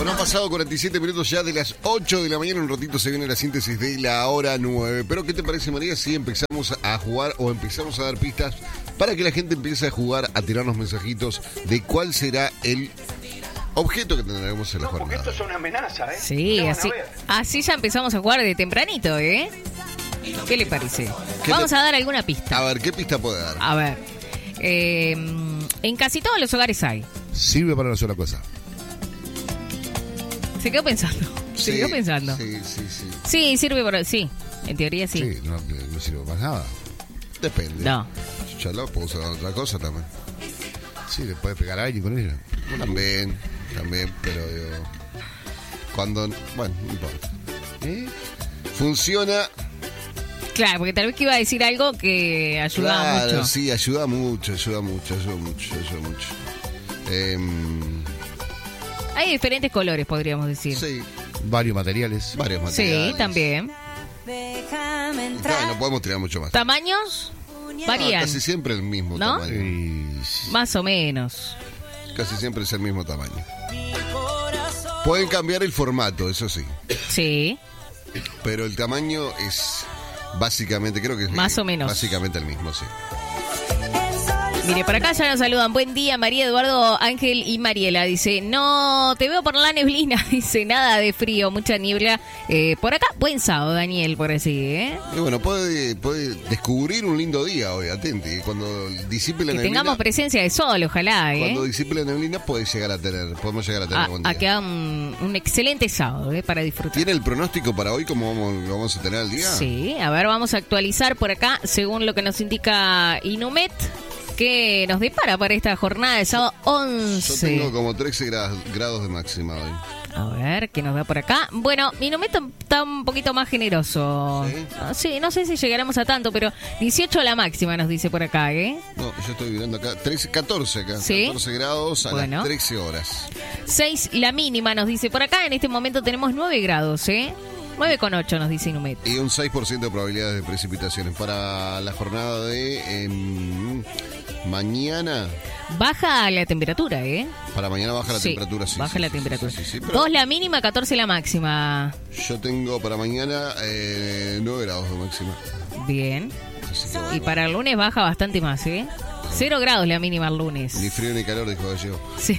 Bueno, han pasado 47 minutos ya de las 8 de la mañana. Un ratito se viene la síntesis de la hora 9. Pero ¿qué te parece, María, si empezamos a jugar o empezamos a dar pistas para que la gente empiece a jugar, a tirarnos mensajitos de cuál será el objeto que tendremos en la jornada? Porque esto es una amenaza, ¿eh? Sí, así ya empezamos a jugar de tempranito, ¿eh? ¿Qué le parece? Vamos a dar alguna pista. A ver, ¿qué pista puede dar? A ver. En casi todos los hogares hay. Sirve para una sola cosa. Se quedó pensando. Sí, Sí, sirve para... Sí, en teoría sí. Sí, no sirve para nada. Depende. No. Ya lo puedo usar otra cosa también. Sí, le puede pegar a alguien con ella. También, pero digo, cuando... Bueno, no importa. Funciona... Claro, porque tal vez que iba a decir algo que ayudaba mucho. Sí, ayuda mucho. Hay diferentes colores, podríamos decir. Sí. Varios materiales. Sí, también. Claro, no podemos tirar mucho más. ¿Tamaños? Varían. Casi siempre el mismo ¿no? tamaño. Más o menos. Casi siempre es el mismo tamaño. Pueden cambiar el formato, eso sí. Sí. Pero el tamaño es básicamente, creo que es más o menos. Básicamente el mismo, sí. Mire, por acá ya nos saludan. Buen día, María, Eduardo, Ángel y Mariela. Dice, no, te veo por la neblina. Dice, nada de frío, mucha niebla. Por acá, buen sábado, Daniel, por así, ¿eh? Y bueno, puede descubrir un lindo día hoy, atente. Cuando disipe la neblina... Que tengamos presencia de sol, ojalá, ¿eh? Cuando disipe la neblina podemos llegar a tener buen día. A quedar un excelente sábado, para disfrutar. ¿Tiene el pronóstico para hoy cómo lo vamos a tener al día? Sí, a ver, vamos a actualizar por acá, según lo que nos indica Inumet, que nos depara para esta jornada de sábado 11. Yo tengo como 13 grados de máxima hoy. A ver, ¿qué nos da por acá? Bueno, Inumet está un poquito más generoso. ¿Sí? Sí, no sé si llegaremos a tanto, pero 18 la máxima nos dice por acá, ¿eh? No, yo estoy mirando acá, 14 acá. ¿Sí? 14 grados a las 13 horas. 6 la mínima nos dice por acá. En este momento tenemos 9 grados, ¿eh? 9,8 nos dice Inumet. Y un 6% de probabilidades de precipitaciones para la jornada de mañana. Baja la temperatura, ¿eh? Para mañana baja la temperatura, sí. Baja la temperatura. Sí, pero 2 la mínima, 14 la máxima. Yo tengo para mañana 9 grados de máxima. Bien. Y para el lunes baja bastante más, ¿eh? 0 grados la mínima el lunes. Ni frío ni calor, dijo Gallego. Sí.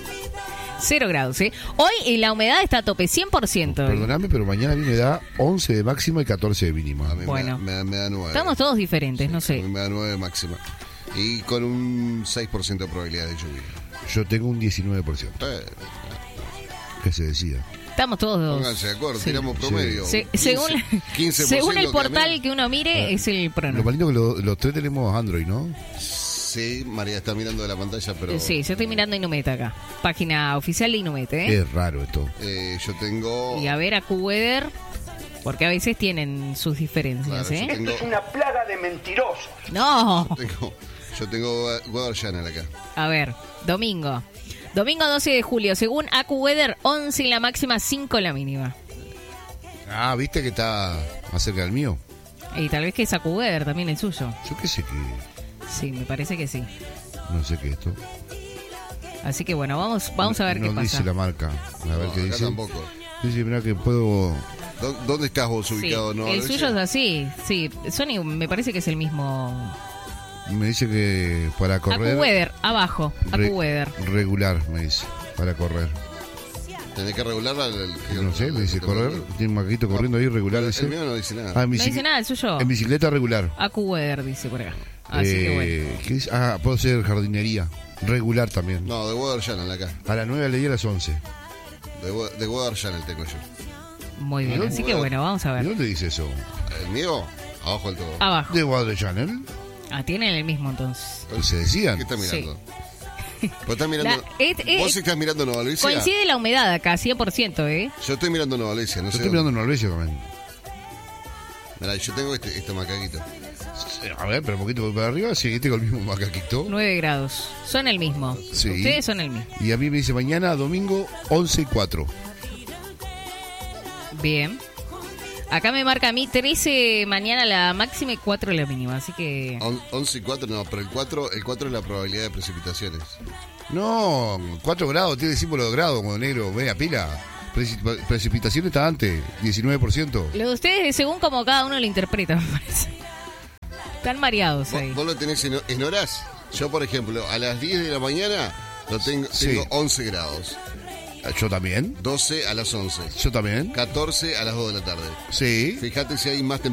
0 grados, ¿eh? Hoy la humedad está a tope, 100%. Perdóname, pero mañana a mí me da 11 de máxima y 14 de mínima. A mí me da 9. Estamos todos diferentes, no sé. A mí me da 9 de máxima. Y con un 6% de probabilidad de lluvia. Yo tengo un 19%. ¿Qué se decía? Estamos todos. Pónganse de acuerdo, tiramos promedio. Sí. Según el portal que uno mire, es el pronóstico. Lo más lindo que los tres tenemos Android, ¿no? Sí, María está mirando de la pantalla, pero... Sí, yo estoy mirando Inumet acá. Página oficial de Inumet, ¿eh? Es raro esto. Yo tengo... Y a ver, AccuWeather, porque a veces tienen sus diferencias, claro, ¿eh? Esto es una plaga de mentirosos. No. Yo tengo Weather Channel acá. A ver, domingo 12 de julio, según AccuWeather, 11 la máxima, 5 la mínima. Ah, ¿viste que está más cerca del mío? Y tal vez que es AccuWeather también el suyo. Yo qué sé que... Sí, me parece que sí. No sé qué es esto. Así que bueno, vamos a ver qué pasa. No dice la marca. A ver qué dice. Tampoco. Dice, mira que puedo... ¿Dónde estás vos ubicado? Sí, ¿No? el suyo es así, sí. Sony me parece que es el mismo. Me dice que para correr... AccuWeather, abajo. AccuWeather. Regular, me dice, para correr. ¿Tenés que regularla? No sé, me dice correr. Tiene un maquito corriendo ahí, regular. El mío no dice nada. Ah, no dice nada, el suyo. En bicicleta regular. AccuWeather dice por acá. Así que bueno. ¿Qué dice? Ah, puedo ser jardinería. Regular también. No, de Weather Channel acá. A las 9 le di a las 11. De Weather Channel tengo yo. Muy bien, así que bueno, vamos a ver. ¿De dónde dice eso? ¿El mío? Abajo del todo. Abajo. ¿De Weather Channel? Ah, tienen el mismo entonces. ¿Se decían? ¿Qué estás mirando? Sí. ¿Vos estás mirando? ¿Vos estás mirando Nueva Luisa? Coincide la humedad acá, 100%, ¿eh? Yo estoy mirando Nueva Luisa, no sé. Yo estoy mirando Nueva Luisa también. Mirá, yo tengo este macaquito. A ver, pero un poquito para arriba, sí, tengo el mismo macaquito. 9 grados. Son el mismo. Sí. Ustedes son el mismo. Y a mí me dice mañana, domingo, 11 y 4. Bien. Acá me marca a mí 13 mañana la máxima y 4 la mínima, así que... 11 y 4, no, pero el 4 es la probabilidad de precipitaciones. No, 4 grados, tiene símbolo de grado, como negro, media pila. Precipitación está antes, 19%. Lo de ustedes es según como cada uno lo interpreta, me parece. Están mareados ahí. ¿Vos lo tenés en horas? Yo, por ejemplo, a las 10 de la mañana tengo 11 grados. Yo también. 12 a las 11. Yo también. 14 a las 2 de la tarde. Sí. Fíjate si hay más temperatura.